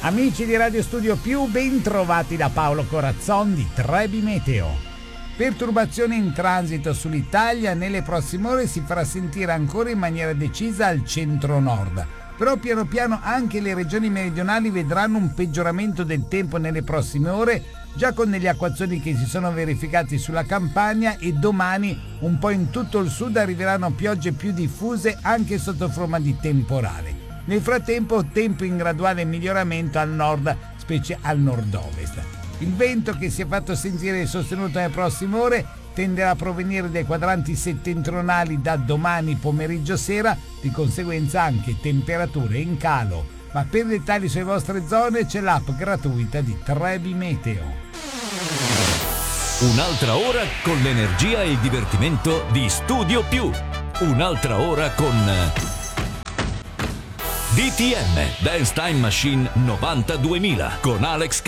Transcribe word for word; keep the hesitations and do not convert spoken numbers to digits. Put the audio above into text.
Amici di Radio Studio Più, ben trovati da Paolo Corazzon di Trebi Meteo. Perturbazione in transito sull'Italia, nelle prossime ore si farà sentire ancora in maniera decisa al centro-nord. Però piano piano anche le regioni meridionali vedranno un peggioramento del tempo nelle prossime ore, già con degli acquazzoni che si sono verificati sulla Campania, e domani un po' in tutto il sud arriveranno piogge più diffuse anche sotto forma di temporale. Nel frattempo tempo in graduale miglioramento al nord, specie al nord-ovest. Il vento, che si è fatto sentire e sostenuto nelle prossime ore, tenderà a provenire dai quadranti settentrionali da domani pomeriggio sera, di conseguenza anche temperature in calo. Ma per dettagli sulle vostre zone c'è l'app gratuita di Trebi Meteo. Un'altra ora con l'energia e il divertimento di Studio Più. Un'altra ora con D T M Dance Time Machine novanta duemila con Alex